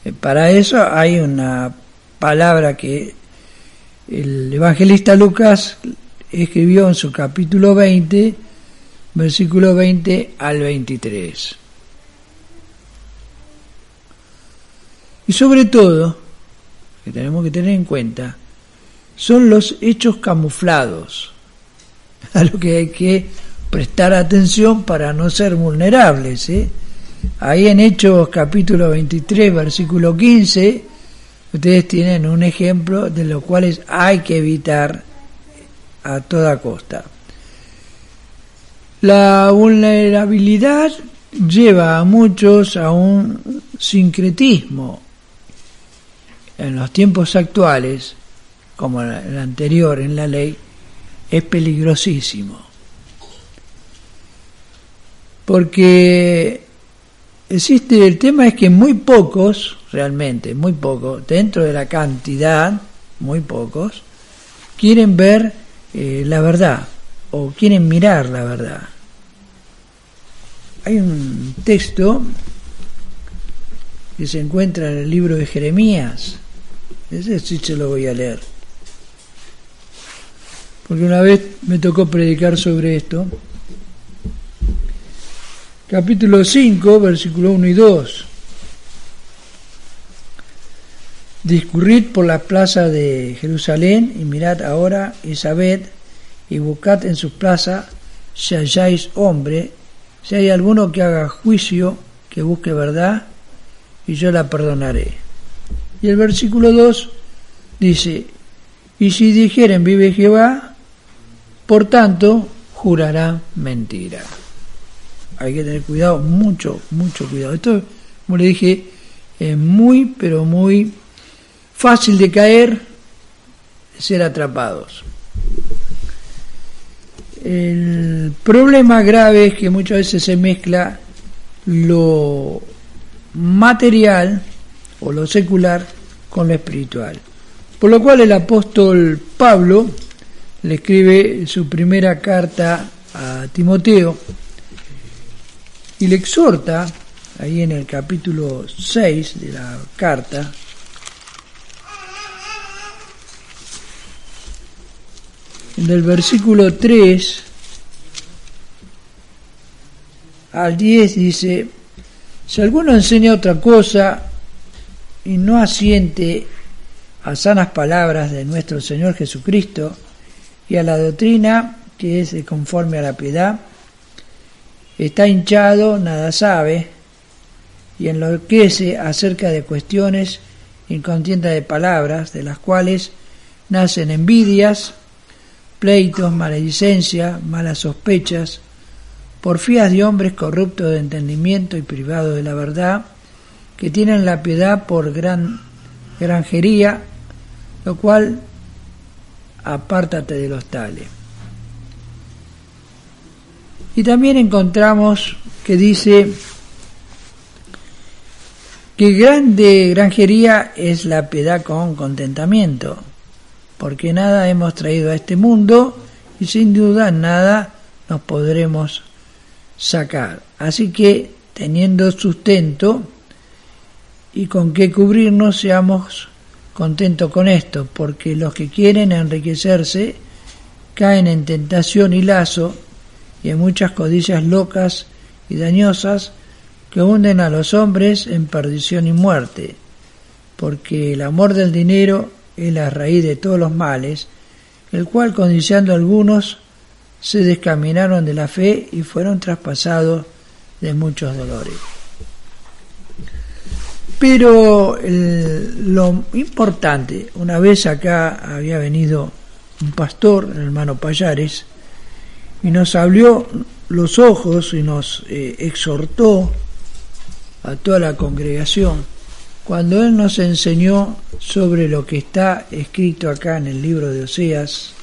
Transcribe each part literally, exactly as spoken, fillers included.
Eh, para eso hay una palabra que el evangelista Lucas escribió en su capítulo veinte, versículo veinte al veintitrés. Y sobre todo, que tenemos que tener en cuenta, son los hechos camuflados, a lo que hay que prestar atención para no ser vulnerables, ¿eh? Ahí en Hechos capítulo veintitrés, versículo quince, ustedes tienen un ejemplo de los cuales hay que evitar a toda costa. La vulnerabilidad lleva a muchos a un sincretismo. En los tiempos actuales, como el anterior en la ley, es peligrosísimo. Porque existe, el tema es que muy pocos, realmente muy pocos, dentro de la cantidad, muy pocos, quieren ver eh, la verdad o quieren mirar la verdad. Hay un texto que se encuentra en el libro de Jeremías, ese sí se lo voy a leer, porque una vez me tocó predicar sobre esto. Capítulo cinco, versículo uno y dos. Discurrid por las plazas de Jerusalén y mirad ahora y sabed y buscad en sus plazas si halláis hombre, si hay alguno que haga juicio, que busque verdad, y yo la perdonaré. Y el versículo dos dice: y si dijeren vive Jehová, por tanto jurará mentira. Hay que tener cuidado, mucho, mucho cuidado. Esto, como le dije, es muy, pero muy fácil de caer, de ser atrapados. El problema grave es que muchas veces se mezcla lo material o lo secular con lo espiritual. Por lo cual el apóstol Pablo le escribe su primera carta a Timoteo y le exhorta, ahí en el capítulo seis de la carta, en el versículo tres al diez dice: si alguno enseña otra cosa y no asiente a sanas palabras de nuestro Señor Jesucristo y a la doctrina que es de conforme a la piedad, está hinchado, nada sabe, y enloquece acerca de cuestiones y contienda de palabras, de las cuales nacen envidias, pleitos, maledicencia, malas sospechas, porfías de hombres corruptos de entendimiento y privados de la verdad, que tienen la piedad por gran granjería, lo cual apártate de los tales. Y también encontramos que dice que grande granjería es la piedad con contentamiento, porque nada hemos traído a este mundo y sin duda nada nos podremos sacar. Así que, teniendo sustento y con qué cubrirnos, seamos contentos con esto, porque los que quieren enriquecerse caen en tentación y lazo y en muchas codicias locas y dañosas que hunden a los hombres en perdición y muerte, porque el amor del dinero es la raíz de todos los males, el cual, codiciando algunos, se descaminaron de la fe y fueron traspasados de muchos dolores. Pero el, lo importante, una vez acá había venido un pastor, el hermano Payares, y nos abrió los ojos y nos eh, exhortó a toda la congregación cuando él nos enseñó sobre lo que está escrito acá en el libro de Oseas,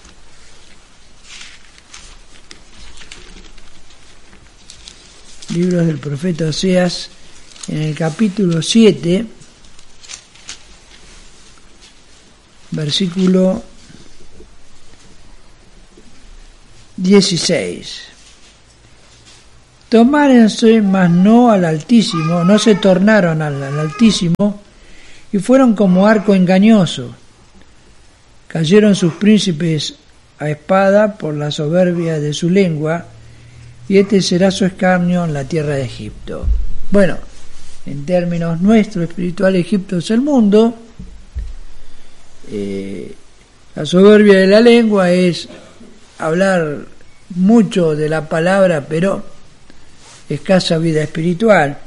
libro del profeta Oseas, en el capítulo siete, versículo dieciséis. Tomárense, mas no al Altísimo, no se tornaron al, al Altísimo, y fueron como arco engañoso. Cayeron sus príncipes a espada por la soberbia de su lengua, y este será su escarnio en la tierra de Egipto. Bueno, en términos nuestros espirituales, Egipto es el mundo. Eh, la soberbia de la lengua es hablar mucho de la palabra, pero escasa vida espiritual.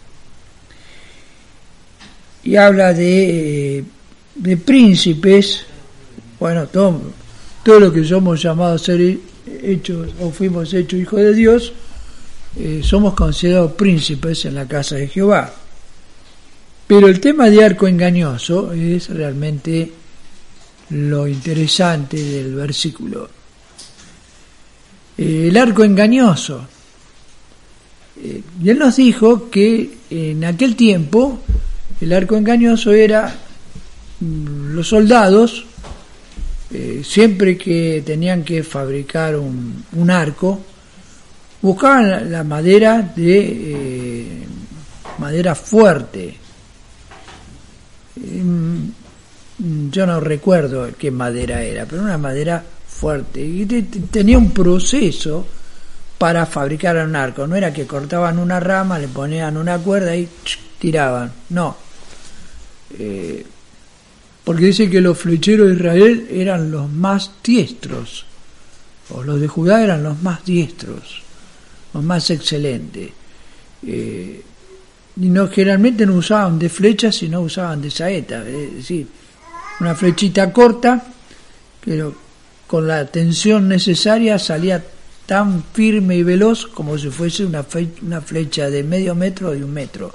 Y habla de, de príncipes, bueno, todo, todo lo que somos llamados a ser hechos o fuimos hechos hijos de Dios, eh, somos considerados príncipes en la casa de Jehová. Pero el tema de arco engañoso es realmente lo interesante del versículo. Eh, el arco engañoso. Eh, y él nos dijo que en aquel tiempo el arco engañoso era mm, los soldados, eh, siempre que tenían que fabricar un, un arco, buscaban la, la madera de eh, madera fuerte. Yo no recuerdo qué madera era, pero una madera fuerte, y te, te, tenía un proceso para fabricar un arco. No era que cortaban una rama, le ponían una cuerda y ch, tiraban, no, eh, porque dice que los flecheros de Israel eran los más diestros, o los de Judá eran los más diestros, los más excelentes, eh, y no, generalmente no usaban de flechas, sino usaban de saeta, es decir, una flechita corta, pero con la tensión necesaria salía tan firme y veloz como si fuese una, fe, una flecha de medio metro o de un metro.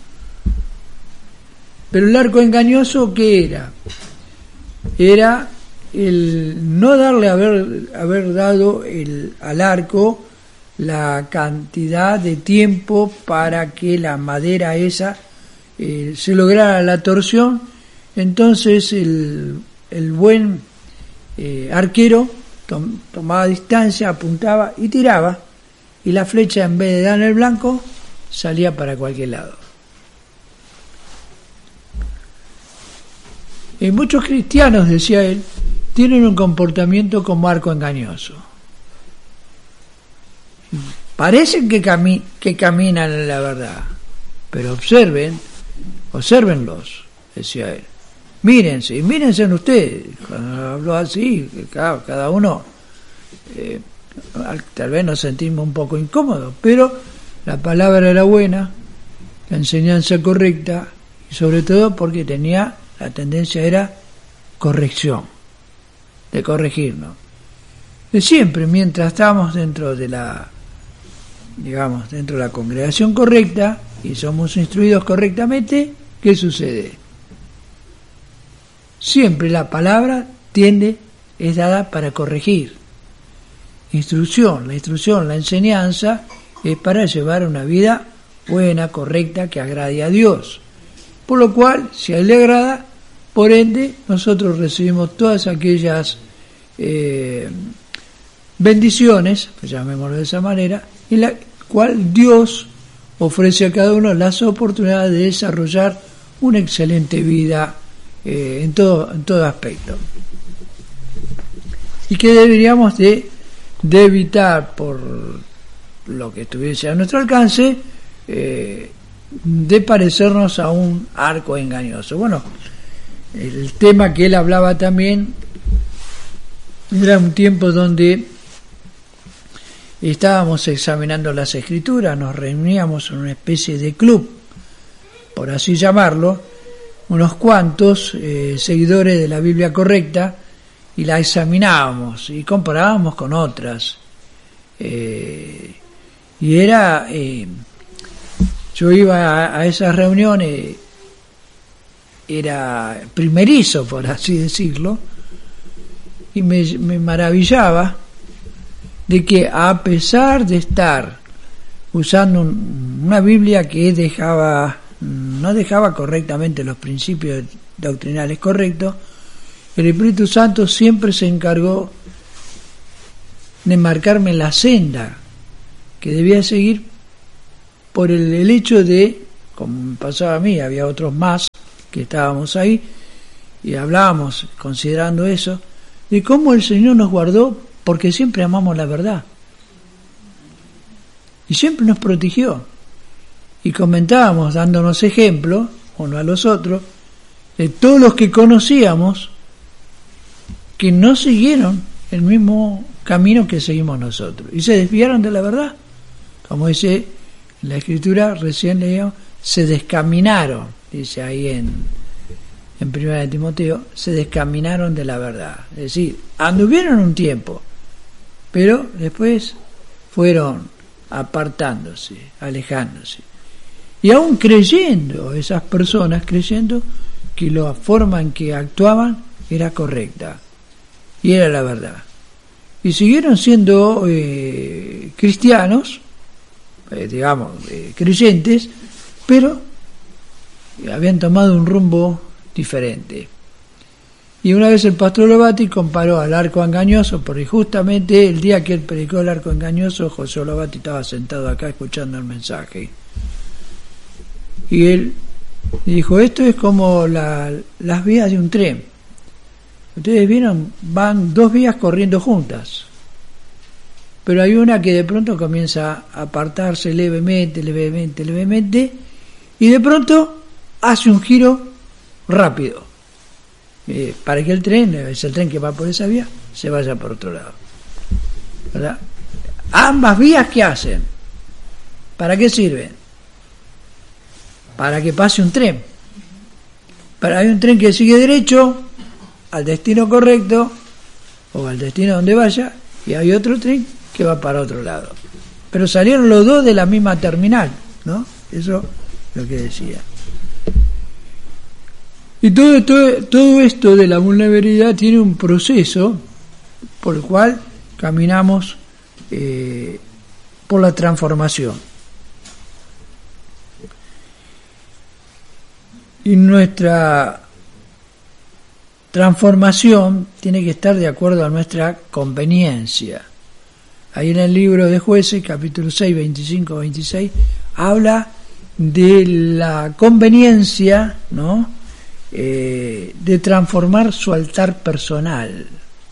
Pero el arco engañoso, ¿qué era? Era el no darle haber, haber dado el, al arco la cantidad de tiempo para que la madera esa eh, se lograra la torsión. Entonces el, el buen eh, arquero tom, tomaba distancia, apuntaba y tiraba, y la flecha, en vez de dar en el blanco, salía para cualquier lado. Y muchos cristianos, decía él, tienen un comportamiento como arco engañoso. Parecen que, cami- que caminan en la verdad, pero observen, obsérvenlos, decía él. Mírense, y mírense en ustedes. Cuando habló así, cada, cada uno, eh, tal vez nos sentimos un poco incómodos, pero la palabra era buena, la enseñanza correcta, y sobre todo porque tenía, la tendencia era corrección, de corregirnos. De siempre, mientras estamos dentro de la, digamos, dentro de la congregación correcta, y somos instruidos correctamente, ¿qué sucede? Siempre la palabra tiende, es dada para corregir. Instrucción, la instrucción, la enseñanza es para llevar una vida buena, correcta, que agrade a Dios. Por lo cual, si a Él le agrada, por ende, nosotros recibimos todas aquellas eh, bendiciones, pues llamémoslo de esa manera, en la cual Dios ofrece a cada uno las oportunidades de desarrollar una excelente vida Eh, en todo en todo aspecto, y que deberíamos de, de evitar, por lo que estuviese a nuestro alcance, eh, de parecernos a un arco engañoso. Bueno, el tema que él hablaba también era un tiempo donde estábamos examinando las escrituras, nos reuníamos en una especie de club, por así llamarlo, unos cuantos eh, seguidores de la Biblia correcta, y la examinábamos y comparábamos con otras. Eh, y era, eh, yo iba a, a esas reuniones, era primerizo, por así decirlo, y me, me maravillaba de que, a pesar de estar usando un, una Biblia que dejaba no dejaba correctamente los principios doctrinales correctos, el Espíritu Santo siempre se encargó de marcarme la senda que debía seguir por el, el hecho de, como me pasaba a mí, había otros más que estábamos ahí y hablábamos considerando eso, de cómo el Señor nos guardó porque siempre amamos la verdad y siempre nos protegió, y comentábamos dándonos ejemplo uno a los otros de todos los que conocíamos que no siguieron el mismo camino que seguimos nosotros y se desviaron de la verdad, como dice en la Escritura, recién leíamos, se descaminaron, dice ahí en en primera de Timoteo, se descaminaron de la verdad, es decir, anduvieron un tiempo, pero después fueron apartándose, alejándose, y aún creyendo, esas personas creyendo que la forma en que actuaban era correcta y era la verdad, y siguieron siendo eh, cristianos, eh, digamos, eh, creyentes, pero habían tomado un rumbo diferente. Y una vez el pastor Lovati comparó al arco engañoso, porque justamente el día que él predicó el arco engañoso, José Lovati estaba sentado acá escuchando el mensaje, y él dijo, esto es como la, las vías de un tren. Ustedes vieron, van dos vías corriendo juntas, pero hay una que de pronto comienza a apartarse levemente, levemente, levemente, y de pronto hace un giro rápido, eh, para que el tren, es el tren que va por esa vía, se vaya por otro lado, ¿verdad? Ambas vías, ¿qué hacen? ¿Para qué sirven? Para que pase un tren. Para hay un tren que sigue derecho al destino correcto o al destino donde vaya, y hay otro tren que va para otro lado. Pero salieron los dos de la misma terminal, ¿no? Eso es lo que decía. Y todo, todo, todo esto de la vulnerabilidad tiene un proceso por el cual caminamos eh, por la transformación. Y nuestra transformación tiene que estar de acuerdo a nuestra conveniencia. Ahí en el libro de Jueces, capítulo seis, veinticinco a veintiséis, habla de la conveniencia, ¿no?, Eh, de transformar su altar personal.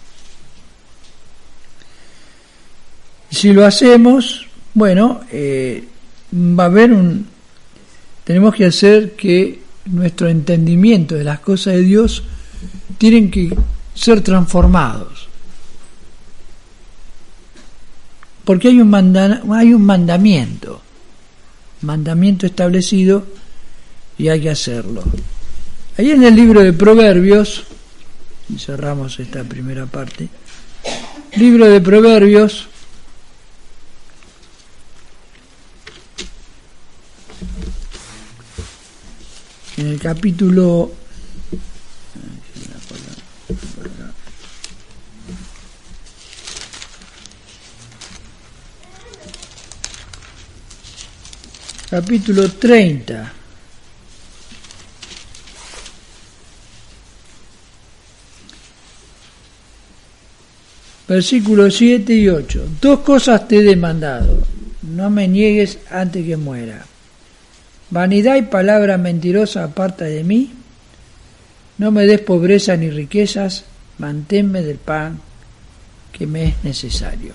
Si lo hacemos, bueno, eh, va a haber un, tenemos que hacer que nuestro entendimiento de las cosas de Dios tienen que ser transformados, porque hay un manda, hay un mandamiento, mandamiento establecido, y hay que hacerlo. Ahí en el libro de Proverbios, y cerramos esta primera parte, libro de Proverbios, en el capítulo capítulo treinta, versículos siete y ocho. Dos cosas te he demandado, no me niegues antes que muera. Vanidad y palabra mentirosa aparta de mí. No me des pobreza ni riquezas, manténme del pan que me es necesario.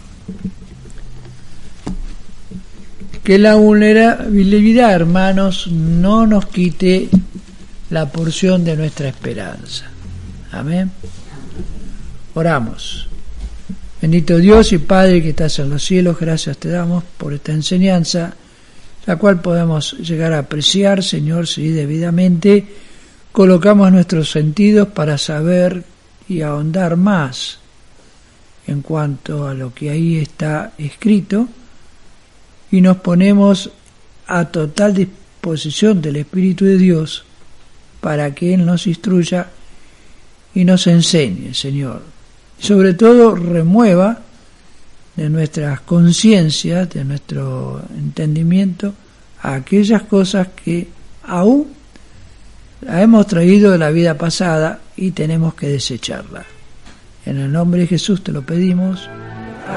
Que la vulnerabilidad, hermanos, no nos quite la porción de nuestra esperanza. Amén. Oramos. Bendito Dios y Padre que estás en los cielos, gracias te damos por esta enseñanza, la cual podemos llegar a apreciar, Señor, si debidamente colocamos nuestros sentidos para saber y ahondar más en cuanto a lo que ahí está escrito, y nos ponemos a total disposición del Espíritu de Dios para que Él nos instruya y nos enseñe, Señor. Sobre todo remueva de nuestras conciencias, de nuestro entendimiento, aquellas cosas que aún hemos traído de la vida pasada y tenemos que desecharla. En el nombre de Jesús te lo pedimos.